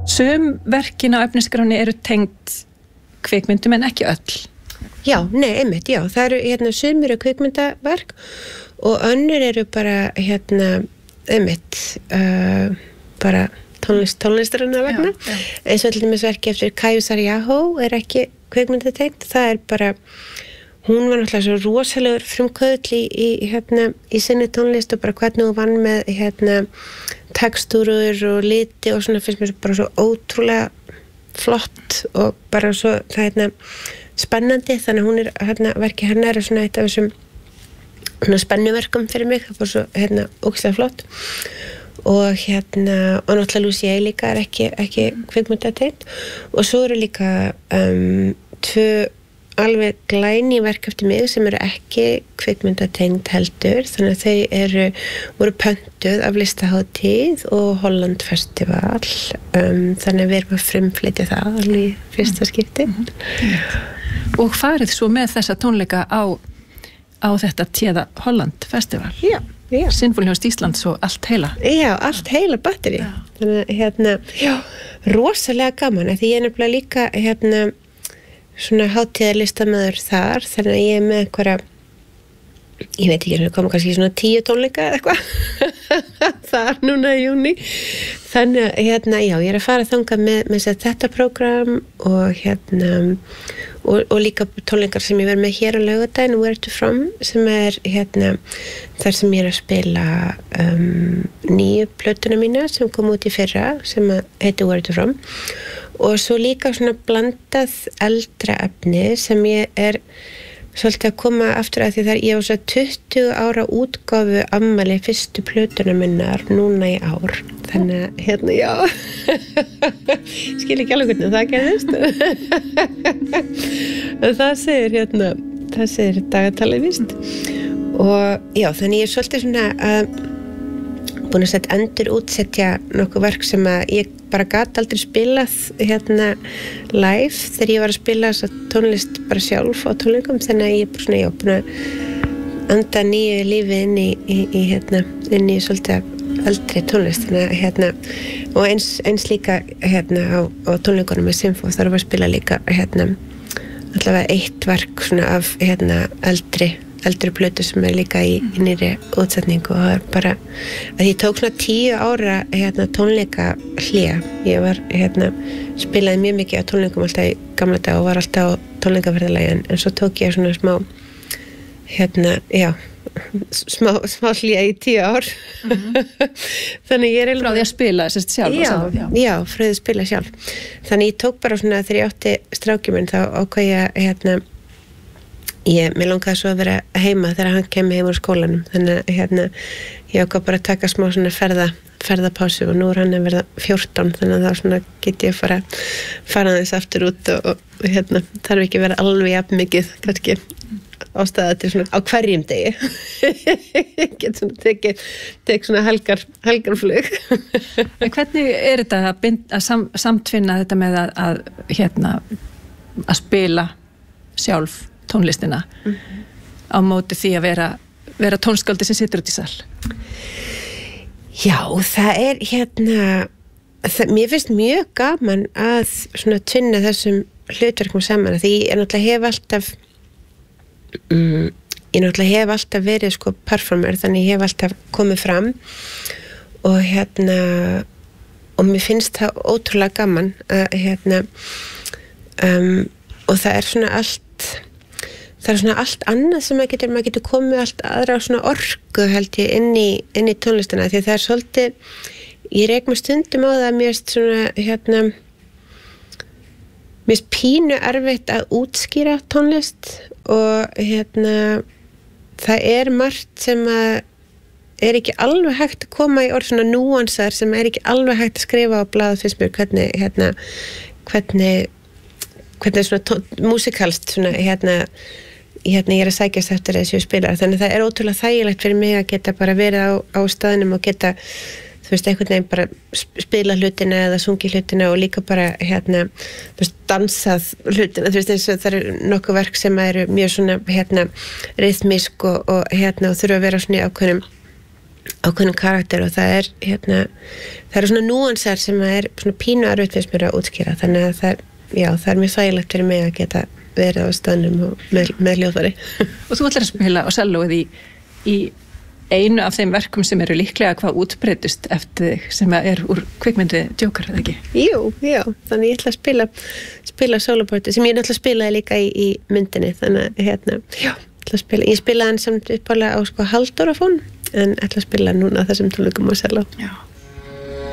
Sum verkin á efnisskráni eru tengd kvikmyndum en ekki öll. Já, nei, einmitt, já. Það eru sumir eru kvikmyndaverk og önnur eru bara einmitt bara tónlistarinnar vegna. Eins og til dæmis verki eftir Kayu Saariaho ekki kvikmyndatengt. Það bara hún var náttúrulega svo rosalegur frumkvöðull í sinni tónlist og bara hvernig hún vann með tekstúrur og liti og svona finnst mér bara svo ótrúlega flott og bara svo það spennandi, þannig að hún verki hennar svona eitt af þessum spennuverkum fyrir mig, það var svo ógeðslega flott og og náttúrulega Lucia líka ekki kvikmyndatengt og svo eru líka tvö alveg glæný verk eftir mig sem eru ekki kvikmyndatengt heldur, þannig að þau voru pöntuð af Listahátíð og Holland Festival, þannig að við erum að frumflytja það alveg í fyrsta skipti. Og farið svo með þessa tónleika á þetta téða Holland Festival. Já. Sinfóníuhljómsveit Íslands og allt heila. Já, allt heila batteri. Þannig rosalega gaman, því ég nefnilega líka svona hátíðarlistamaður þar, þannig að ég með einhverja, ég veit ekki, koma kannski svona 10 tónleika eða eitthvað þar núna í júní, þannig að já, ég að fara þangað með þetta prógram og og líka tónleikar sem ég verð með hér á laugardaginn, Where to From, sem þar sem ég að spila nýju plötuna mína sem kom út í fyrra, sem heitir Where to From og svo líka svona blandað eldra efni sem ég svolítið að koma aftur að því þar ég á svo 20 ára útgáfu afmæli fyrstu plötuna minnar núna í ár, þannig að já skil ekki alveg hvernig það gerðist en það segir dagatalið víst og já, þannig ég svolítið svona að búin að endur útsetja nokkuð verk sem að ég bara gat aldrei spilað live þegar ég var að spila þessa tónlist bara sjálf á tónleikum, þannig að ég búin að anda nýju lífi inn í svolítið eldri tónlist, þannig að og eins líka á tónleikunum með Sinfó þar var að spila líka allavega eitt verk svona af eldri plötu sem líka í nýri útsetningu og það bara að ég tók svona 10 ára tónleika hlé. Ég var spilaði mjög mikið á tónleikum alltaf í gamla dag og var alltaf á tónleikaferðalagi en svo tók ég svona smá smá hlé í 10 ár þannig ég frá því að spila sjálf já, frá því að spila sjálf þannig ég tók bara svona þegar ég átti strákinn minn þá ákvað ég mér langaði svo að vera heima þegar hann kemur heim úr skólanum, þannig að ég ákvað bara að taka smá svona ferðapásu og nú hann að verða 14, þannig að þá svona get ég fara þess aftur út og þarf ekki að vera alveg jafn mikið kannski ástæða til svona á hverjum degi get svona tek svona helgarflug En hvernig þetta að samtvinna þetta með að spila sjálf tónlistina á móti því að vera tónskáldi sem situr út í sal? Já, það mér finnst mjög gaman að svona tvinna þessum hlutverkum saman því ég náttúrulega hef alltaf verið sko performer, þannig ég hef alltaf komið fram og og mér finnst það ótrúlega gaman að og það svona allt annað sem maður getur komið allt aðra svona orku held ég inn í tónlistina því það svolítið, ég rek mig stundum á það mér svona mér pínu erfitt að útskýra tónlist og það margt sem að ekki alveg hægt að koma í orð svona núansar sem ekki alveg hægt að skrifa á blað fyrst mér hvernig svona músikalst svona ég að sækjast eftir þessu spilar, þannig það ótrúlega þægilegt fyrir mig að geta bara verið á staðnum og geta einhvern veginn bara spila hlutina eða sungi hlutina og líka bara dansað hlutina, eins og það nokkuð verk sem mjög svona rytmísk og þurfa að vera svona í ákveðnum karakter og það eru svona núansar sem svona pínu erfitt finnst mér að útskýra þannig að það er mjög þægilegt fyrir mig að geta verið á staðnum og með hljóðfæri. Og þú ætlar að spila á sellóið í einu af þeim verkum sem eru líklega hvað útbreytust eftir þig sem úr kvikmyndi Joker, eða ekki? Jú, þannig ég ætla að spila soloparti sem ég náttúrulega spilaði líka í myndinni þannig ég spilaði hann samt uppálega á Halldórafón en ætla að spila núna þessum tónleikum á selló. Já.